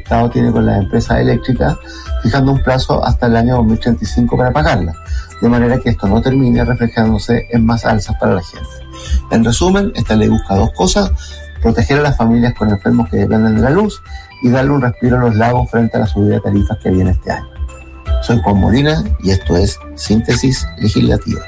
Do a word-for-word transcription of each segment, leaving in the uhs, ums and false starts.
Estado tiene con las empresas eléctricas, fijando un plazo hasta el año dos mil treinta y cinco para pagarla, de manera que esto no termine reflejándose en más alzas para la gente. En resumen, esta ley busca dos cosas: proteger a las familias con enfermos que dependen de la luz y darle un respiro a los lagos frente a la subida de tarifas que viene este año. Soy Juan Molina y esto es Síntesis Legislativa.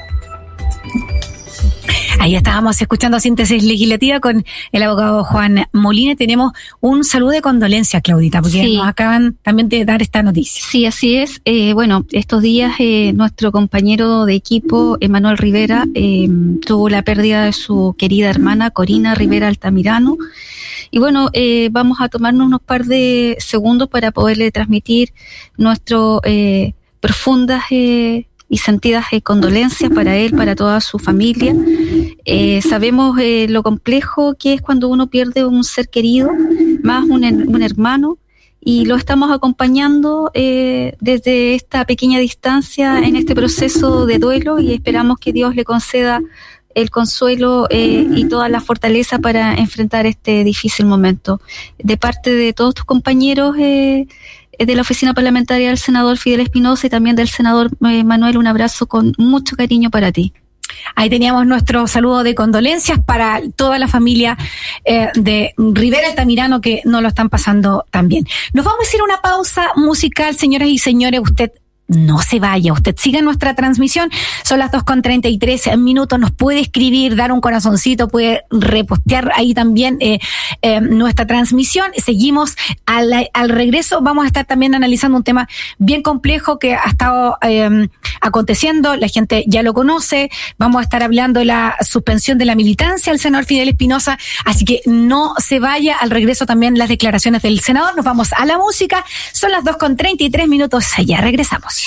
Ahí estábamos escuchando Síntesis Legislativa con el abogado Juan Molina. Tenemos un saludo de condolencia, Claudita, porque sí, nos acaban también de dar esta noticia. Sí, así es. Eh, bueno, estos días eh, nuestro compañero de equipo, Emanuel Rivera, eh, tuvo la pérdida de su querida hermana, Corina Rivera Altamirano. Y bueno, eh, vamos a tomarnos unos par de segundos para poderle transmitir nuestro eh, profundas eh, y sentidas eh, condolencias para él, para toda su familia. Eh, sabemos eh, lo complejo que es cuando uno pierde un ser querido, más un, un hermano, y lo estamos acompañando eh, desde esta pequeña distancia en este proceso de duelo, y esperamos que Dios le conceda el consuelo eh, y toda la fortaleza para enfrentar este difícil momento. De parte de todos tus compañeros eh, de la oficina parlamentaria del senador Fidel Espinosa y también del senador eh, Manuel, un abrazo con mucho cariño para ti. Ahí teníamos nuestro saludo de condolencias para toda la familia eh, de Rivera Altamirano, que no lo están pasando tan bien. Nos vamos a hacer una pausa musical, señoras y señores. Usted no se vaya, usted siga nuestra transmisión. Son las dos con treinta y tres minutos. Nos puede escribir, dar un corazoncito, puede repostear ahí también eh, eh, nuestra transmisión. Seguimos al, al regreso. Vamos a estar también analizando un tema bien complejo que ha estado eh, aconteciendo. La gente ya lo conoce. Vamos a estar hablando de la suspensión de la militancia del senador Fidel Espinosa. Así que no se vaya. Al regreso también las declaraciones del senador. Nos vamos a la música. Son las dos con treinta y tres minutos. Ya regresamos.